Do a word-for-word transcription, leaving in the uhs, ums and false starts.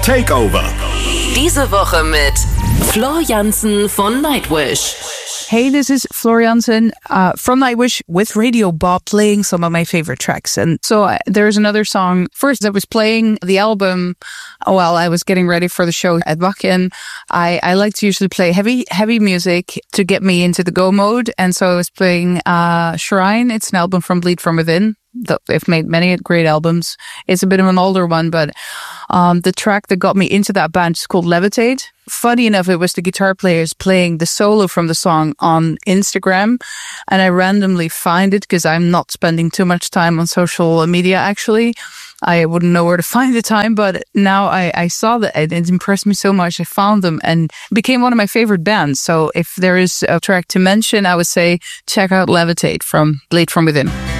Takeover. Diese Woche mit Floor Jansen von Nightwish. Hey, this is Floor Jansen uh, from Nightwish with Radio Bob playing some of my favorite tracks. And so uh, there's another song. First, I was playing the album while I was getting ready for the show at Wacken. I, I like to usually play heavy heavy music to get me into the go mode. And so I was playing uh, Shrine. It's an album from Bleed From Within. They've made many great albums. It's a bit of an older one, but um, the track that got me into that band is called Levitate. Funny enough, it was the guitar players playing the solo from the song on Instagram, and I randomly find it because I'm not spending too much time on social media, actually. I wouldn't know where to find the time, but now I, I saw that and it impressed me so much. I found them and became one of my favorite bands. So if there is a track to mention, I would say check out Levitate from Bleed From Within.